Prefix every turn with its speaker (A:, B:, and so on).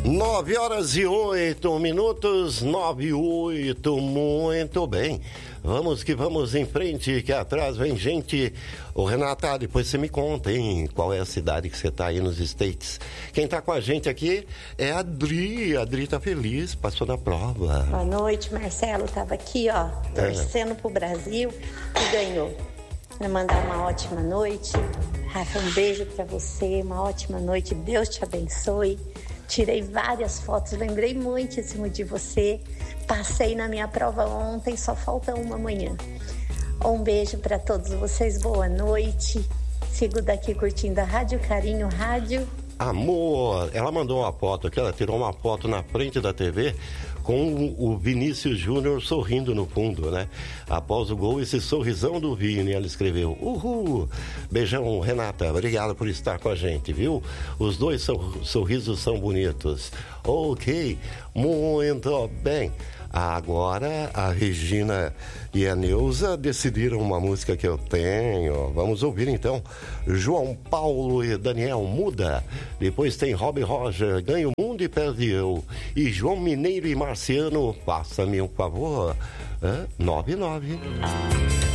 A: 9h08, 9h08, muito bem. Vamos que vamos em frente, que atrás vem gente. Ô Renata, depois você me conta, hein, qual é a cidade que você tá aí nos States. Quem tá com a gente aqui é a Adri. A Adri tá feliz, passou na prova.
B: Boa noite, Marcelo. Tava aqui, ó, torcendo pro Brasil e ganhou. Quero mandar uma ótima noite. Rafa, um beijo pra você, uma ótima noite. Deus te abençoe. Tirei várias fotos, lembrei muitíssimo de você. Passei na minha prova ontem, só falta uma amanhã. Um beijo para todos vocês, boa noite. Sigo daqui curtindo a Rádio Carinho, Rádio
A: Amor. Ela mandou uma foto aqui, ela tirou uma foto na frente da TV com o Vinícius Júnior sorrindo no fundo, né? Após o gol, esse sorrisão do Vini, ela escreveu: uhul! Beijão, Renata, obrigado por estar com a gente, viu? Os dois sorrisos são bonitos. Ok, muito bem. Agora a Regina e a Neuza decidiram uma música que eu tenho. Vamos ouvir então João Paulo e Daniel Muda. Depois tem Rob Roger, Ganha o Mundo e Perde Eu. E João Mineiro e Marciano, faça-me um favor. 99.